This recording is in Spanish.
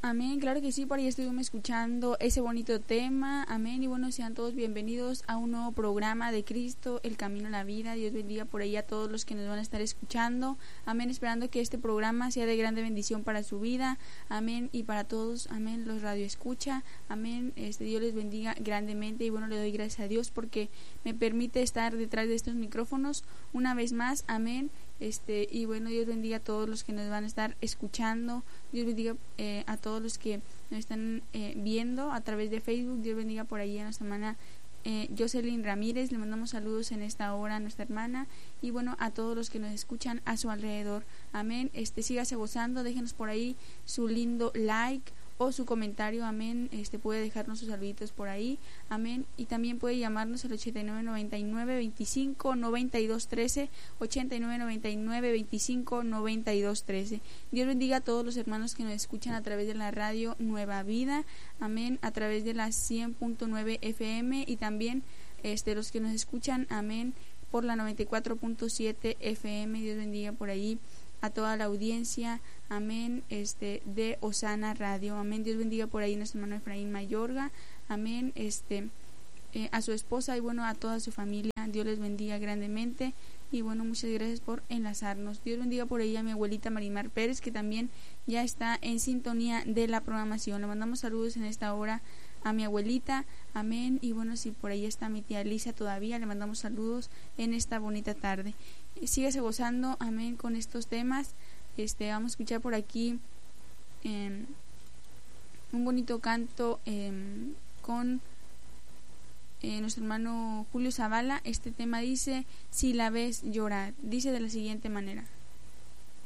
Amén, claro que sí, por ahí estuvimos escuchando ese bonito tema, amén, y bueno, sean todos bienvenidos a un nuevo programa de Cristo, el Camino a la Vida. Dios bendiga por ahí a todos los que nos van a estar escuchando, amén, esperando que este programa sea de grande bendición para su vida, amén, y para todos, amén, los radio escucha, amén, Dios les bendiga grandemente, y bueno, le doy gracias a Dios porque me permite estar detrás de estos micrófonos una vez más, amén. Y bueno, Dios bendiga a todos los que nos van a estar escuchando, Dios bendiga a todos los que nos están viendo a través de Facebook, Dios bendiga por ahí a nuestra hermana Jocelyn Ramírez, le mandamos saludos en esta hora a nuestra hermana, y bueno, a todos los que nos escuchan a su alrededor, amén, sígase gozando, déjenos por ahí su lindo like o su comentario, amén, puede dejarnos sus saluditos por ahí, amén, y también puede llamarnos al 8999-25-9213, 8999-25-9213. Dios bendiga a todos los hermanos que nos escuchan a través de la radio Nueva Vida, amén, a través de la 100.9 FM, y también los que nos escuchan, amén, por la 94.7 FM. Dios bendiga por ahí a toda la audiencia, amén, de Osana Radio, amén. Dios bendiga por ahí a nuestro hermano Efraín Mayorga, amén, a su esposa y bueno, a toda su familia. Dios les bendiga grandemente, y bueno, muchas gracias por enlazarnos. Dios bendiga por ahí a mi abuelita Marimar Pérez, que también ya está en sintonía de la programación. Le mandamos saludos en esta hora a mi abuelita, amén, y bueno, si por ahí está mi tía Elisa todavía, le mandamos saludos en esta bonita tarde. Síguese gozando, amén, con estos temas. Vamos a escuchar por aquí un bonito canto con nuestro hermano Julio Zavala. Este tema dice: si la ves llorar, dice de la siguiente manera: